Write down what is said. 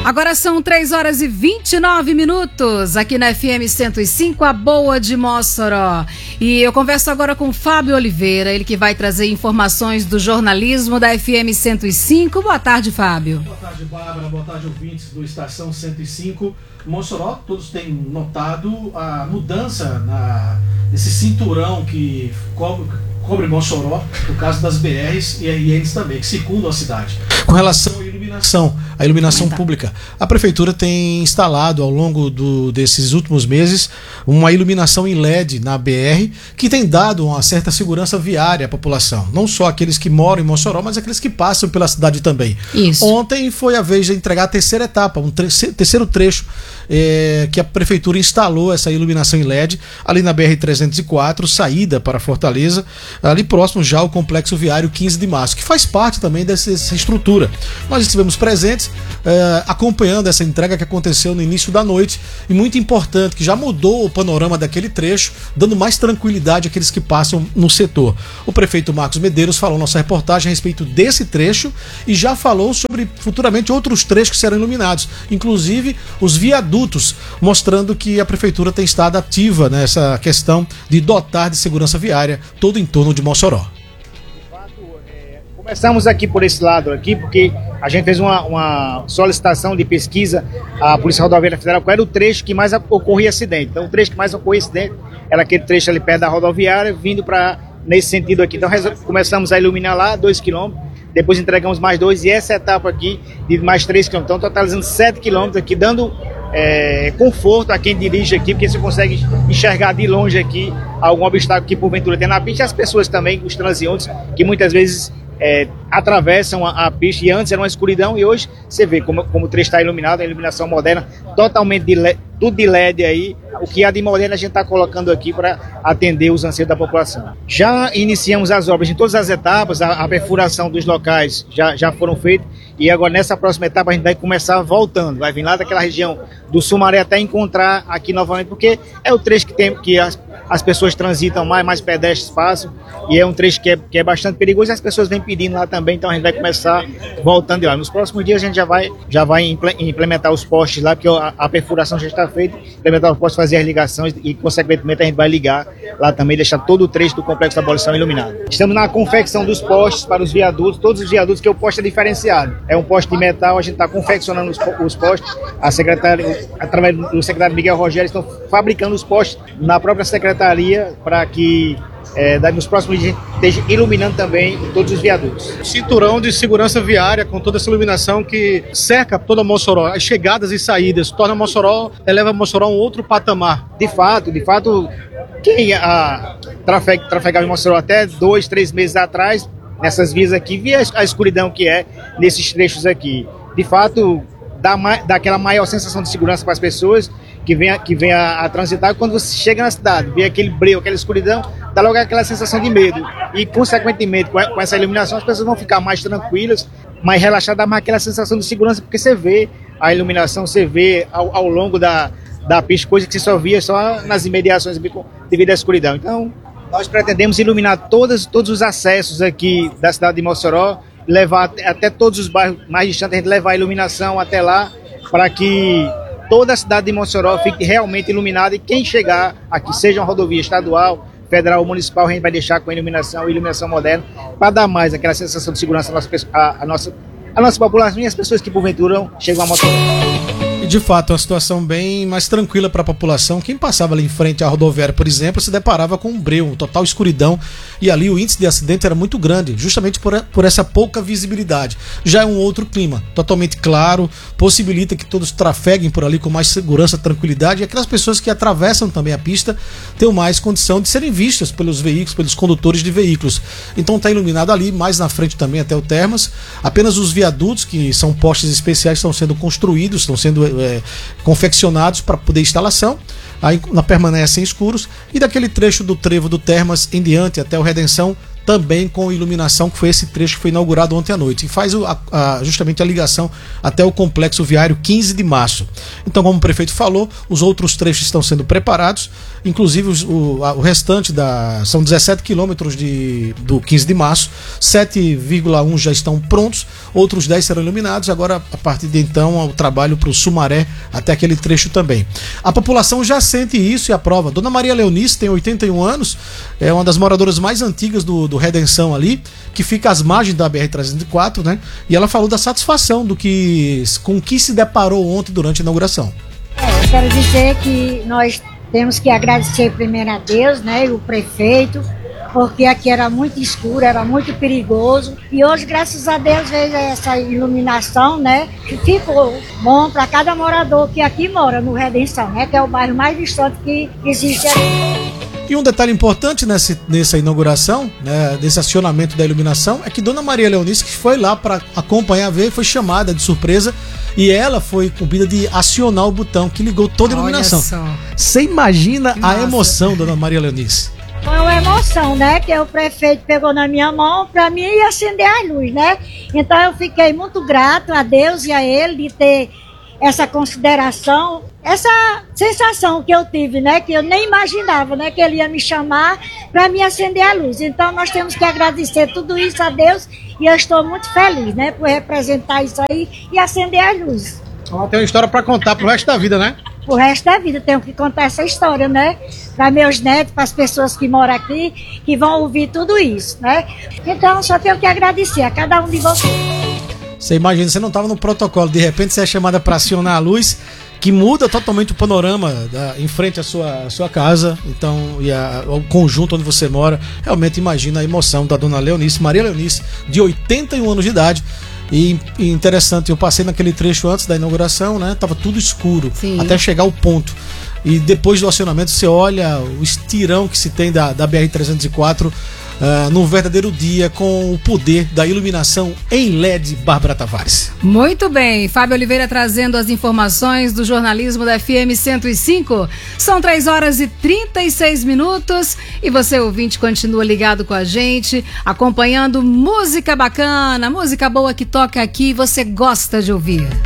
Agora são 3h29 aqui na FM 105, a boa de Mossoró. E eu converso agora com Fábio Oliveira, ele que vai trazer informações do jornalismo da FM 105. Boa tarde, Fábio. Boa tarde, Bárbara. Boa tarde, ouvintes do Estação 105. Mossoró, todos têm notado a mudança nesse cinturão que cobre Mossoró, no caso das BRs e RNs também, que circundam a cidade. Com relação à iluminação pública, a Prefeitura tem instalado ao longo desses últimos meses uma iluminação em LED na BR, que tem dado uma certa segurança viária à população. Não só aqueles que moram em Mossoró, mas aqueles que passam pela cidade também. Isso. Ontem foi a vez de entregar a terceira etapa, terceiro trecho, que a Prefeitura instalou essa iluminação em LED ali na BR-304, saída para Fortaleza, ali próximo já ao Complexo Viário 15 de Março, que faz parte também dessa estrutura. Nós estivemos presentes acompanhando essa entrega que aconteceu no início da noite, e muito importante, que já mudou o panorama daquele trecho, dando mais tranquilidade àqueles que passam no setor. O prefeito Marcos Medeiros falou na nossa reportagem a respeito desse trecho e já falou sobre futuramente outros trechos que serão iluminados, inclusive os viadutos, mostrando que a Prefeitura tem estado ativa nessa questão de dotar de segurança viária todo o entorno de Mossoró. Começamos aqui por esse lado aqui, porque a gente fez uma solicitação de pesquisa à Polícia Rodoviária Federal, qual era o trecho que mais ocorria acidente. Então o trecho que mais ocorria acidente era aquele trecho ali perto da rodoviária, vindo para nesse sentido aqui. Então começamos a iluminar lá 2 km, depois entregamos mais 2, e essa etapa aqui de mais 3 km, então totalizando 7 km aqui, dando conforto a quem dirige aqui, porque você consegue enxergar de longe aqui algum obstáculo que porventura tem na pista, e as pessoas também, os transeuntes, que muitas vezes atravessam a pista, e antes era uma escuridão, e hoje você vê como o trecho está iluminado, a iluminação moderna, totalmente tudo de LED aí. O que há de moderno a gente está colocando aqui para atender os anseios da população. Já iniciamos as obras em todas as etapas, a perfuração dos locais já foram feitas, e agora nessa próxima etapa a gente vai começar voltando, vai vir lá daquela região do Sumaré até encontrar aqui novamente, porque é o trecho que as pessoas transitam mais pedestres passam, e é um trecho que é bastante perigoso, e as pessoas vêm pedindo lá também, então a gente vai começar voltando de lá. Nos próximos dias a gente já vai implementar os postes lá, porque a perfuração já está feita, implementar os postes, fazer as ligações, e consequentemente a gente vai ligar lá também, deixar todo o trecho do Complexo da Abolição iluminado. Estamos na confecção dos postes para os viadutos, todos os viadutos, que o poste é diferenciado. É um poste de metal, a gente está confeccionando os postes, a secretária, através do secretário Miguel Rogério, estão fabricando os postes na própria secretaria, para que nos próximos dias esteja iluminando também todos os viadutos. Cinturão de segurança viária com toda essa iluminação que cerca toda Mossoró, as chegadas e saídas, eleva Mossoró a um outro patamar. De fato, quem trafegava em Mossoró até 2, 3 meses atrás, nessas vias aqui, via a escuridão que é nesses trechos aqui. De fato, dá aquela maior sensação de segurança para as pessoas que vem a transitar. Quando você chega na cidade, vê aquele breu, aquela escuridão, dá logo aquela sensação de medo. E, consequentemente, com essa iluminação, as pessoas vão ficar mais tranquilas, mais relaxadas, dá mais aquela sensação de segurança, porque você vê a iluminação, você vê ao longo da pista, coisa que você só via só nas imediações devido à escuridão. Então, nós pretendemos iluminar todos os acessos aqui da cidade de Mossoró, levar até todos os bairros mais distantes, a gente levar a iluminação até lá, para que toda a cidade de Mossoró fique realmente iluminada, e quem chegar aqui, seja uma rodovia estadual, federal ou municipal, a gente vai deixar com iluminação moderna, para dar mais aquela sensação de segurança à nossa população e às pessoas que porventura chegam a Mossoró. E de fato, uma situação bem mais tranquila para a população. Quem passava ali em frente à rodoviária, por exemplo, se deparava com um breu, total escuridão, e ali o índice de acidente era muito grande, justamente por essa pouca visibilidade. Já é um outro clima, totalmente claro, possibilita que todos trafeguem por ali com mais segurança, tranquilidade, e aquelas pessoas que atravessam também a pista tenham mais condição de serem vistas pelos veículos, pelos condutores de veículos. Então está iluminado ali, mais na frente também até o Termas. Apenas os viadutos, que são postes especiais, estão sendo construídos, estão sendo confeccionados para poder instalação, aí permanecem escuros, e daquele trecho do trevo do Termas em diante até o Redenção também com iluminação, que foi esse trecho que foi inaugurado ontem à noite, e faz justamente a ligação até o complexo viário 15 de março. Então, como o prefeito falou, os outros trechos estão sendo preparados, inclusive o restante são 17 quilômetros do 15 de março, 7,1 já estão prontos, outros 10 serão iluminados. Agora, a partir de então, o trabalho para o Sumaré até aquele trecho também. A população já sente isso e aprova. Dona Maria Leonice tem 81 anos, é uma das moradoras mais antigas do Redenção ali, que fica às margens da BR-304, né? E ela falou da satisfação com o que se deparou ontem durante a inauguração. Eu quero dizer que nós temos que agradecer primeiro a Deus, né, e o prefeito, porque aqui era muito escuro, era muito perigoso. E hoje, graças a Deus, veio essa iluminação, né, que ficou bom para cada morador que aqui mora no Redenção, né, que é o bairro mais distante que existe aqui. E um detalhe importante nessa inauguração, né, desse acionamento da iluminação, é que Dona Maria Leonice, que foi lá para acompanhar, foi chamada de surpresa, e ela foi incumbida de acionar o botão que ligou toda a iluminação. Você imagina a emoção, Dona Maria Leonice? Foi uma emoção, né, que o prefeito pegou na minha mão para mim acender a luz, né? Então eu fiquei muito grato a Deus e a ele de ter essa consideração, essa sensação que eu tive, né, que eu nem imaginava, né, que ele ia me chamar para me acender a luz. Então nós temos que agradecer tudo isso a Deus e eu estou muito feliz, né, por representar isso aí e acender a luz. Tem uma história para contar pro resto da vida, né? O resto da vida tenho que contar essa história, né, para meus netos, para as pessoas que moram aqui, que vão ouvir tudo isso, né. Então só tenho que agradecer a cada um de vocês. Você imagina, você não estava no protocolo, de repente você é chamada para acionar a luz, que muda totalmente o panorama em frente à sua casa, então, o conjunto onde você mora. Realmente imagina a emoção da Dona Leonice, Maria Leonice, de 81 anos de idade. E interessante, eu passei naquele trecho antes da inauguração, né? Tava tudo escuro, sim, até chegar ao ponto. E depois do acionamento você olha o estirão que se tem da BR-304 num verdadeiro dia, com o poder da iluminação em LED. Bárbara Tavares. Muito bem, Fábio Oliveira trazendo as informações do jornalismo da FM 105. São 3h36 e você, ouvinte, continua ligado com a gente, acompanhando música bacana, música boa que toca aqui e você gosta de ouvir.